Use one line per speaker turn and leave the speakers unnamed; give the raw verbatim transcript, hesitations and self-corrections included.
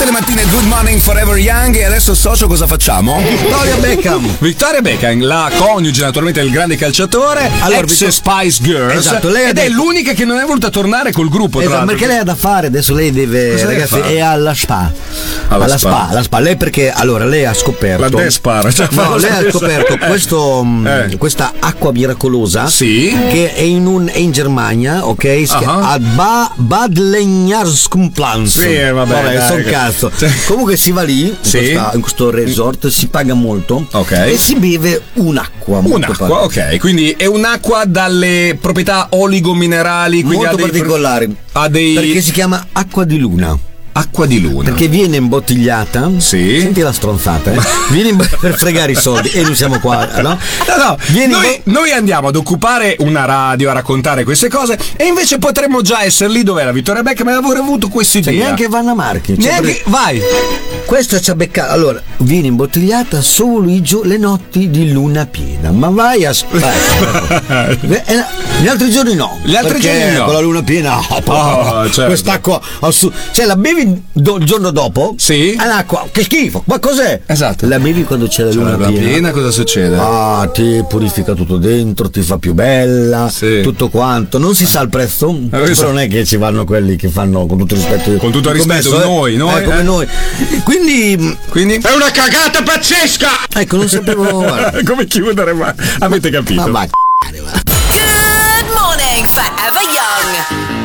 le mattine Good Morning Forever Young. E adesso, socio, cosa facciamo?
Victoria Beckham.
Victoria Beckham, la coniuge naturalmente del grande calciatore, allora, ex Victor... Spice Girls.
Esatto, lei
ed
detto...
è l'unica che non è voluta tornare col gruppo.
Esatto, perché lei ha da fare, adesso lei deve,
cosa
ragazzi,
deve
è alla spa.
Alla,
alla
spa.
spa, alla spa. Lei perché allora lei ha scoperto.
La Despar, cioè,
no, lei ha scoperto questo,
eh.
questa acqua miracolosa,
sì,
che è in un è in Germania, ok? Si uh-huh. chiama ba, Bad Legnarskumplanz.
Sì, vabbè,
vabbè son cazzo. Cioè. Comunque si va lì in, sì. questa, in questo resort, si paga molto,
okay.
e si beve un'acqua.
Un'acqua, molto ok. Quindi è un'acqua dalle proprietà oligominerali, quindi
molto
ha dei
particolari.
Ha dei...
Perché si chiama acqua di luna.
Acqua di luna.
Perché viene imbottigliata.
Sì.
Senti la stronzata, eh? Viene imb- per fregare i soldi. E noi siamo qua, no?
No, no. Vieni noi, imbo- noi andiamo ad occupare una radio a raccontare queste cose. E invece potremmo già essere lì dove la Victoria Beckham aveva avuto questa idea.
Cioè, neanche Vanna Marchi. Cioè,
neanche, vai.
Questa ci ha beccato. Allora, viene imbottigliata solo i gio- le notti di luna piena. Ma vai, aspetta. Gli altri giorni no.
Gli altri giorni no.
Con la luna piena. Oh,
oh, certo.
Quest'acqua. Assu- cioè, la bevi Do, il giorno dopo,
sì,
è un'acqua, che schifo, ma cos'è?
Esatto.
La bevi quando c'è la
c'è
luna
la
piena.
piena, cosa succede?
Ah, ti purifica tutto dentro, ti fa più bella,
sì,
tutto quanto. Non si sa il prezzo, eh, però so. Non è che ci vanno quelli che fanno con tutto il rispetto.
Con tutto il rispetto,
commesso,
noi,
eh?
noi,
eh, come
eh?
noi. Quindi,
quindi
è una cagata pazzesca.
Ecco, non sapevo.
Come chiudere, ma avete capito?
Ma vai.
Good morning, Forever Young.